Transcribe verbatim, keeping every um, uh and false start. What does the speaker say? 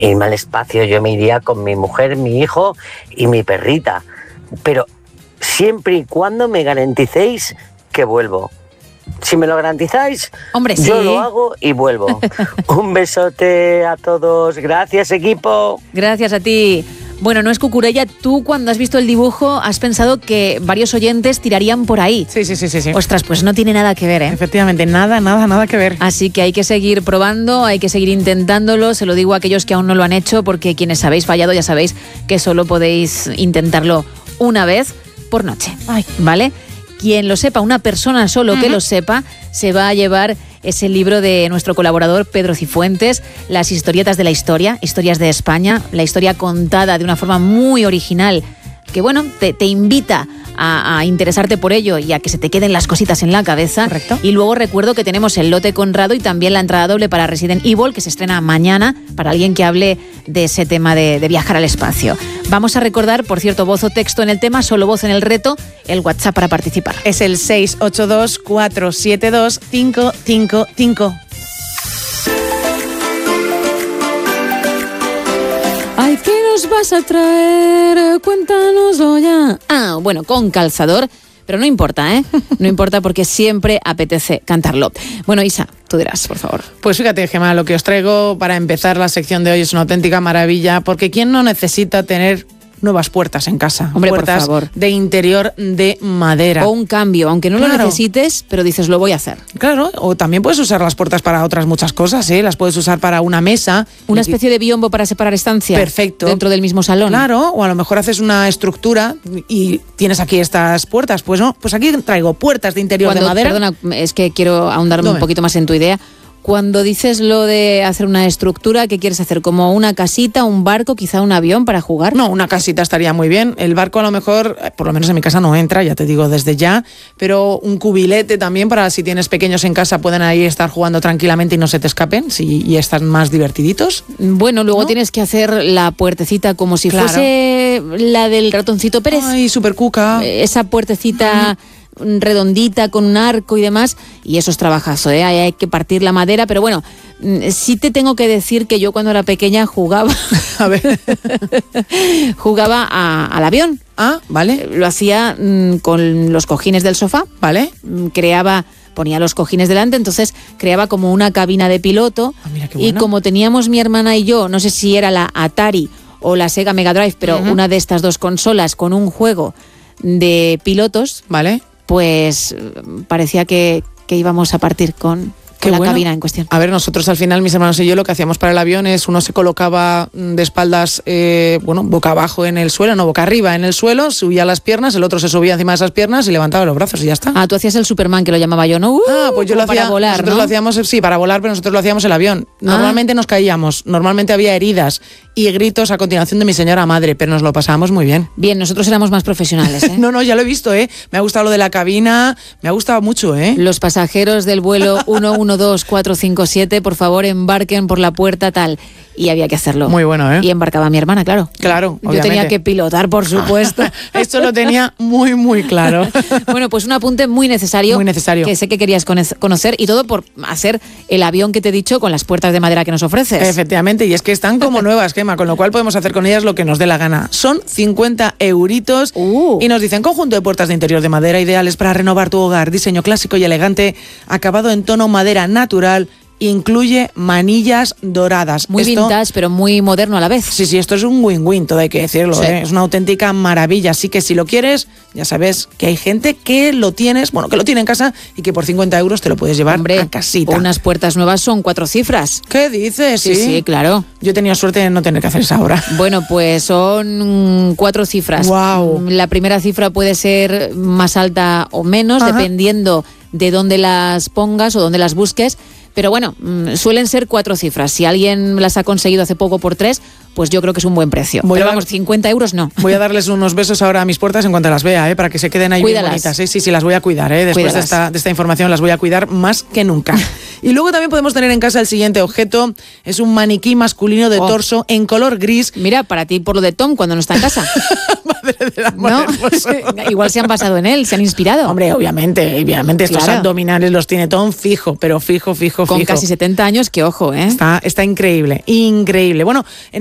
irme al espacio, yo me iría con mi mujer, mi hijo y mi perrita. Pero siempre y cuando me garanticéis que vuelvo. Si me lo garantizáis, Hombre, sí. yo lo hago y vuelvo. Un besote a todos. Gracias, equipo. Gracias a ti. Bueno, no es Cucurella, tú cuando has visto el dibujo has pensado que varios oyentes tirarían por ahí. Sí, sí, sí, sí, sí. Ostras, pues no tiene nada que ver, ¿eh? Efectivamente, nada, nada, nada que ver. Así que hay que seguir probando, hay que seguir intentándolo. Se lo digo a aquellos que aún no lo han hecho, porque quienes habéis fallado ya sabéis que solo podéis intentarlo una vez por noche. Ay. ¿Vale? Quien lo sepa, una persona solo uh-huh. que lo sepa, se va a llevar ese libro de nuestro colaborador Pedro Cifuentes, Las historietas de la historia, historias de España, la historia contada de una forma muy original, que bueno, te, te invita a, a interesarte por ello y a que se te queden las cositas en la cabeza. Correcto. Y luego recuerdo que tenemos el lote Conrado y también la entrada doble para Resident Evil, que se estrena mañana, para alguien que hable de ese tema de, de viajar al espacio. Vamos a recordar, por cierto, voz o texto en el tema, solo voz en el reto, el WhatsApp para participar. Es el seis ocho dos, cuatro siete dos, cinco cinco cinco. Ay, ¿qué nos vas a traer? Cuéntanoslo ya. Ah, bueno, con calzador, pero no importa, ¿eh? No importa porque siempre apetece cantarlo. Bueno, Isa, tú dirás, por favor. Pues fíjate, Gemma, lo que os traigo para empezar la sección de hoy es una auténtica maravilla, porque ¿quién no necesita tener nuevas puertas en casa? Hombre, puertas por favor. De interior de madera. O un cambio, aunque no Claro. lo necesites, pero dices, lo voy a hacer. Claro, o también puedes usar las puertas para otras muchas cosas, ¿eh? Las puedes usar para una mesa. Una especie de biombo para separar estancias. Perfecto. Dentro del mismo salón. Claro, o a lo mejor haces una estructura y tienes aquí estas puertas. Pues no, pues aquí traigo puertas de interior Cuando, de madera. Perdona, es que quiero ahondarme Dame. un poquito más en tu idea. Cuando dices lo de hacer una estructura, ¿qué quieres hacer? ¿Como una casita, un barco, quizá un avión para jugar? No, una casita estaría muy bien. El barco a lo mejor, por lo menos en mi casa no entra, ya te digo desde ya, pero un cubilete también para si tienes pequeños en casa pueden ahí estar jugando tranquilamente y no se te escapen si, y están más divertiditos. Bueno, luego ¿No? tienes que hacer la puertecita como si Claro. fuese la del ratoncito Pérez. Ay, súper cuca. Esa puertecita redondita con un arco y demás, y eso es trabajazo, ¿eh? Hay, hay que partir la madera, pero bueno, sí te tengo que decir que yo cuando era pequeña jugaba A ver. jugaba a- al avión. Ah, vale, Lo hacía mm, con los cojines del sofá, vale. mm, creaba, ponía los cojines delante, entonces creaba como una cabina de piloto. Ah, mira qué Y bueno. como teníamos mi hermana y yo, no sé si era la Atari o la Sega Mega Drive, pero Ujú. una de estas dos consolas con un juego de pilotos, Vale. pues mm, parecía que, que íbamos a partir con, Qué con la bueno. cabina en cuestión. A ver, nosotros al final, mis hermanos y yo, lo que hacíamos para el avión es uno se colocaba mm, de espaldas, eh, bueno, boca abajo en el suelo, no, boca arriba en el suelo, subía las piernas, el otro se subía encima de esas piernas y levantaba los brazos y ya está. Ah, tú hacías el Superman, que lo llamaba yo, ¿no? Uh, Ah, pues yo lo como hacía, para volar, nosotros ¿no? lo hacíamos, sí, para volar, pero nosotros lo hacíamos en el avión. Normalmente nos caíamos, normalmente había heridas y gritos a continuación de mi señora madre, pero nos lo pasábamos muy bien. Bien, nosotros éramos más profesionales, ¿eh? No, no, ya lo he visto, ¿eh? Me ha gustado lo de la cabina, me ha gustado mucho, ¿eh? Los pasajeros del vuelo uno uno dos cuatro cinco siete, por favor, embarquen por la puerta tal. Y había que hacerlo. Muy bueno, ¿eh? Y embarcaba mi hermana, claro. Claro, Yo obviamente. tenía que pilotar, por supuesto. Esto lo tenía muy, muy claro. Bueno, pues un apunte muy necesario. Muy necesario. Que sé que querías cono- conocer y todo por hacer el avión que te he dicho con las puertas de madera que nos ofreces. Efectivamente, y es que están como nuevas, Gemma, con lo cual podemos hacer con ellas lo que nos dé la gana. Son cincuenta euritos Uh. y nos dicen conjunto de puertas de interior de madera ideales para renovar tu hogar, diseño clásico y elegante, acabado en tono madera natural, incluye manillas doradas. Muy Esto- vintage, pero muy moderno a la vez. Sí, sí, esto es un win-win, todo hay que decirlo, Sí. ¿eh? Es una auténtica maravilla, así que si lo quieres, ya sabes que hay gente que lo tienes, bueno, que lo tiene en casa y que por cincuenta euros te lo puedes llevar Hombre, a casita. unas puertas nuevas son cuatro cifras. ¿Qué dices? Sí, sí, claro. Yo he tenido suerte de no tener que hacer esa obra. Bueno, pues son mm, cuatro cifras. Guau. Mm, La primera cifra puede ser más alta o menos, Ajá. dependiendo de dónde las pongas o dónde las busques. Pero bueno, mm, suelen ser cuatro cifras. Si alguien las ha conseguido hace poco por tres, pues yo creo que es un buen precio. Voy Pero a vamos, cincuenta euros no. Voy a darles unos besos ahora a mis puertas en cuanto las vea, ¿eh? Para que se queden ahí bien bonitas. ¿eh? Sí, sí, las voy a cuidar. ¿eh? Después de esta, de esta información las voy a cuidar más que nunca. Y luego también podemos tener en casa el siguiente objeto. Es un maniquí masculino de oh. torso en color gris. Mira, para ti por lo de Tom cuando no está en casa. Madre del amor ¿No? hermoso. Igual se han basado en él, se han inspirado. Hombre, obviamente, obviamente estos claro. abdominales los tiene Tom fijo, pero fijo, fijo, Con fijo. casi setenta años, que ojo, ¿eh? Está, está increíble, increíble. Bueno, en